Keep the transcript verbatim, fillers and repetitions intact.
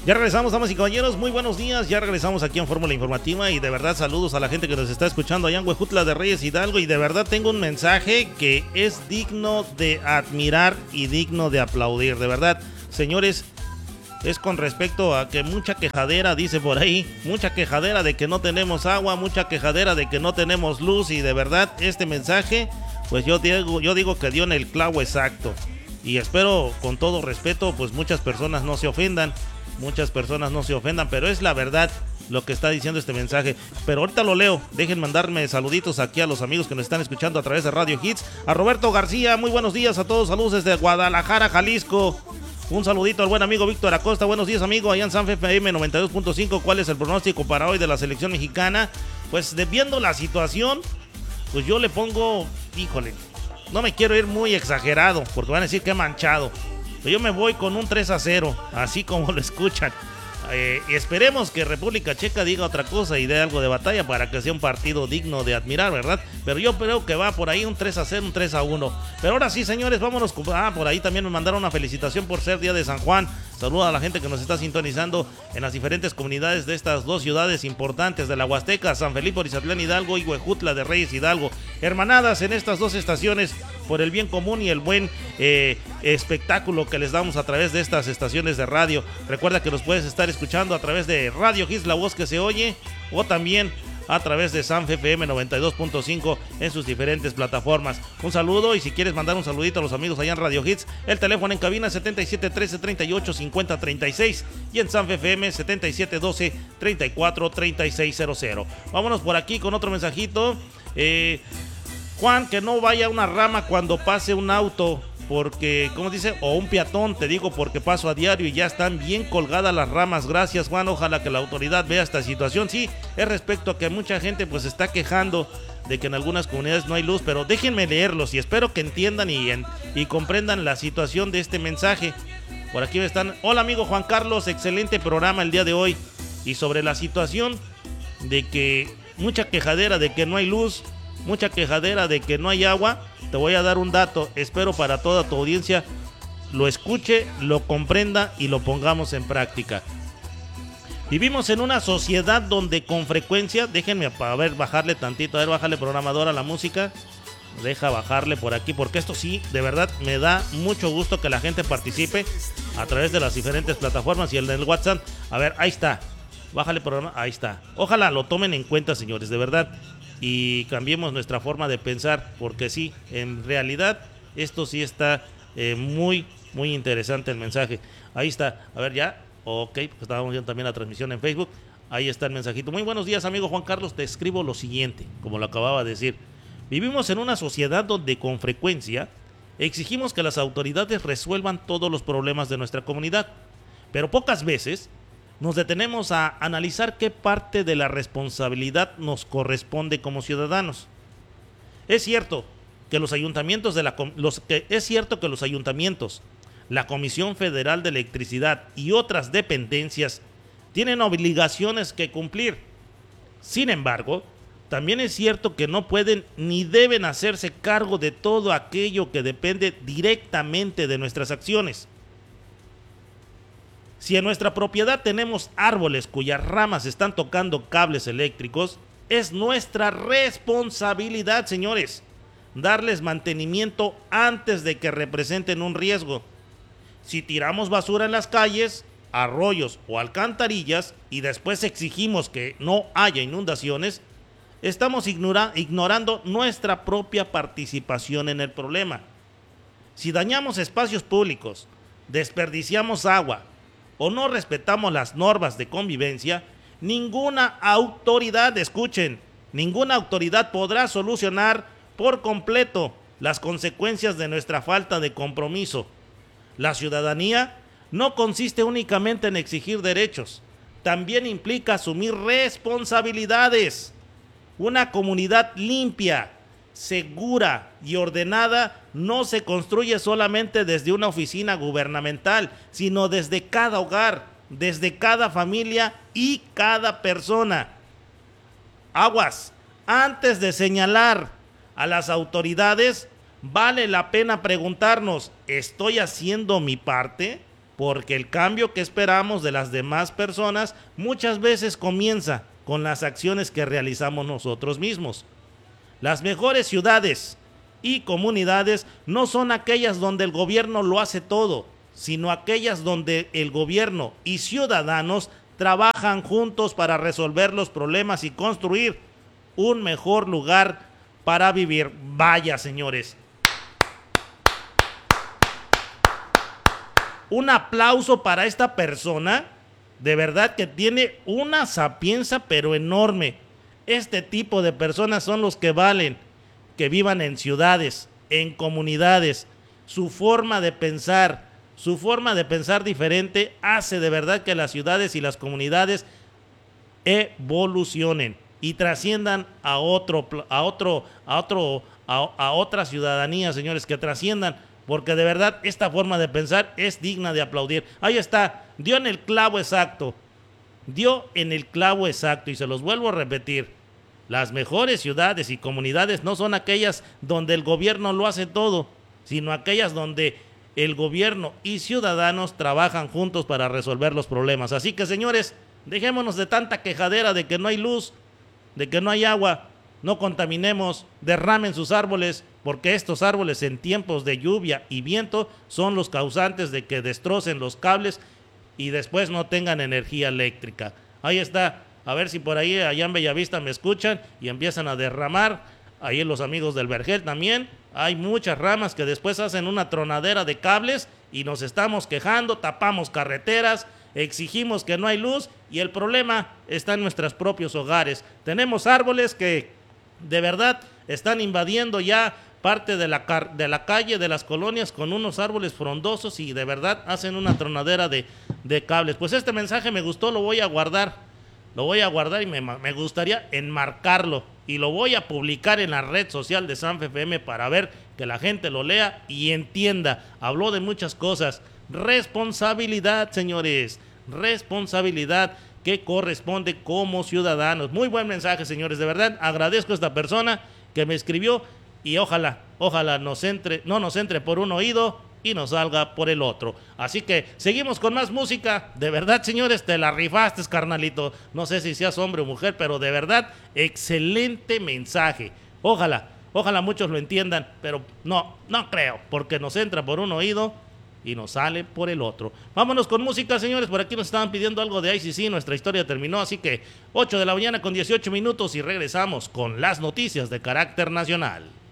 Ya regresamos, damas y caballeros, muy buenos días, ya regresamos aquí en Fórmula Informativa y de verdad saludos a la gente que nos está escuchando allá en Huejutla de Reyes Hidalgo y de verdad tengo un mensaje que es digno de admirar y digno de aplaudir, de verdad, señores, es con respecto a que mucha quejadera, dice por ahí, mucha quejadera de que no tenemos agua, mucha quejadera de que no tenemos luz y de verdad este mensaje, pues yo digo, yo digo que dio en el clavo exacto y espero con todo respeto, pues muchas personas no se ofendan. Muchas personas no se ofendan, pero es la verdad lo que está diciendo este mensaje. Pero ahorita lo leo. Dejen mandarme saluditos aquí a los amigos que nos están escuchando a través de Radio Hits. A Roberto García, muy buenos días a todos. Saludos desde Guadalajara, Jalisco. Un saludito al buen amigo Víctor Acosta. Buenos días, amigo. Allá en San F M noventa y dos punto cinco. ¿Cuál es el pronóstico para hoy de la selección mexicana? Pues de, viendo la situación, pues yo le pongo, híjole, no me quiero ir muy exagerado, porque van a decir que he manchado. Yo me voy con un tres a cero, así como lo escuchan. Eh, esperemos que República Checa diga otra cosa y dé algo de batalla para que sea un partido digno de admirar, ¿verdad? Pero yo creo que va por ahí un tres a cero, un tres a uno. Pero ahora sí, señores, vámonos. Ah, por ahí también me mandaron una felicitación por ser Día de San Juan. Saludos a la gente que nos está sintonizando en las diferentes comunidades de estas dos ciudades importantes de la Huasteca, San Felipe Orizatlán Hidalgo y Huejutla de Reyes Hidalgo. Hermanadas en estas dos estaciones por el bien común y el buen eh, espectáculo que les damos a través de estas estaciones de radio. Recuerda que los puedes estar escuchando a través de Radio Hits, la voz que se oye, o también a través de San F M noventa y dos punto cinco en sus diferentes plataformas. Un saludo y si quieres mandar un saludito a los amigos allá en Radio Hits, el teléfono en cabina setenta y siete trece treinta y ocho cincuenta treinta y seis y en San F M setenta y siete doce treinta y cuatro treinta y seis cero cero. Vámonos por aquí con otro mensajito. Eh, Juan, que no vaya una rama cuando pase un auto, porque, ¿cómo dice? O un peatón, te digo, porque paso a diario y ya están bien colgadas las ramas. Gracias, Juan, ojalá que la autoridad vea esta situación. Sí, es respecto a que mucha gente pues está quejando de que en algunas comunidades no hay luz, pero déjenme leerlos y espero que entiendan y, en, y comprendan la situación de este mensaje. Por aquí están. Hola, amigo Juan Carlos, excelente programa el día de hoy. Y sobre la situación de que mucha quejadera de que no hay luz, mucha quejadera de que no hay agua, te voy a dar un dato, espero para toda tu audiencia lo escuche, lo comprenda y lo pongamos en práctica. Vivimos en una sociedad donde con frecuencia, déjenme a ver, bajarle tantito, a ver, bájale programador a la música, deja bajarle por aquí, porque esto sí, de verdad, me da mucho gusto que la gente participe a través de las diferentes plataformas y el del WhatsApp. A ver, ahí está, bájale programa, ahí está. Ojalá lo tomen en cuenta, señores, de verdad. Y cambiemos nuestra forma de pensar, porque sí, en realidad esto sí está eh, muy, muy interesante el mensaje. Ahí está, a ver ya, ok, porque estábamos viendo también la transmisión en Facebook, ahí está el mensajito. Muy buenos días, amigo Juan Carlos, te escribo lo siguiente, como lo acababa de decir. Vivimos en una sociedad donde con frecuencia exigimos que las autoridades resuelvan todos los problemas de nuestra comunidad, pero pocas veces nos detenemos a analizar qué parte de la responsabilidad nos corresponde como ciudadanos. Es cierto que los ayuntamientos de la los que es cierto que los ayuntamientos, la Comisión Federal de Electricidad y otras dependencias tienen obligaciones que cumplir. Sin embargo, también es cierto que no pueden ni deben hacerse cargo de todo aquello que depende directamente de nuestras acciones. Si en nuestra propiedad tenemos árboles cuyas ramas están tocando cables eléctricos, es nuestra responsabilidad, señores, darles mantenimiento antes de que representen un riesgo. Si tiramos basura en las calles, arroyos o alcantarillas y después exigimos que no haya inundaciones, estamos ignora- ignorando nuestra propia participación en el problema. Si dañamos espacios públicos, desperdiciamos agua, o no respetamos las normas de convivencia, ninguna autoridad, escuchen, ninguna autoridad podrá solucionar por completo las consecuencias de nuestra falta de compromiso. La ciudadanía no consiste únicamente en exigir derechos, también implica asumir responsabilidades. Una comunidad limpia, segura y ordenada no se construye solamente desde una oficina gubernamental, sino desde cada hogar, desde cada familia y cada persona. Aguas, antes de señalar a las autoridades, vale la pena preguntarnos, ¿estoy haciendo mi parte? porque el cambio que esperamos de las demás personas muchas veces comienza con las acciones que realizamos nosotros mismos. Las mejores ciudades y comunidades no son aquellas donde el gobierno lo hace todo, sino aquellas donde el gobierno y ciudadanos trabajan juntos para resolver los problemas y construir un mejor lugar para vivir. Vaya, señores. Un aplauso para esta persona, de verdad que tiene una sapienza pero enorme. Este tipo de personas son los que valen, que vivan en ciudades, en comunidades. Su forma de pensar, su forma de pensar diferente hace de verdad que las ciudades y las comunidades evolucionen y trasciendan a otro, a otro, a otro, a, a otra ciudadanía, señores, que trasciendan, porque de verdad esta forma de pensar es digna de aplaudir. Ahí está, dio en el clavo exacto, dio en el clavo exacto y se los vuelvo a repetir. Las mejores ciudades y comunidades no son aquellas donde el gobierno lo hace todo, sino aquellas donde el gobierno y ciudadanos trabajan juntos para resolver los problemas. Así que, señores, dejémonos de tanta quejadera de que no hay luz, de que no hay agua, no contaminemos, derramen sus árboles, porque estos árboles en tiempos de lluvia y viento son los causantes de que destrocen los cables y después no tengan energía eléctrica. Ahí está. A ver si por ahí, allá en Bellavista, me escuchan y empiezan a derramar. Ahí los amigos del Vergel también. Hay muchas ramas que después hacen una tronadera de cables y nos estamos quejando, tapamos carreteras, exigimos que no hay luz y el problema está en nuestros propios hogares. Tenemos árboles que de verdad están invadiendo ya parte de la, de la calle, de las colonias, con unos árboles frondosos y de verdad hacen una tronadera de, de cables. Pues este mensaje me gustó, lo voy a guardar. Lo voy a guardar y me, me gustaría enmarcarlo y lo voy a publicar en la red social de Sanfe F M para ver que la gente lo lea y entienda. Habló de muchas cosas. Responsabilidad, señores. Responsabilidad que corresponde como ciudadanos. Muy buen mensaje, señores. De verdad, agradezco a esta persona que me escribió y ojalá, ojalá nos entre, no nos entre por un oído y nos salga por el otro. Así que seguimos con más música. De verdad, señores, te la rifaste, carnalito. No sé si seas hombre o mujer, pero de verdad, excelente mensaje. Ojalá, ojalá muchos lo entiendan, pero no, no creo, porque nos entra por un oído y nos sale por el otro. Vámonos con música, señores. Por aquí nos estaban pidiendo algo de I C C. Nuestra historia terminó, así que ocho de la mañana con dieciocho minutos y regresamos con las noticias de carácter nacional.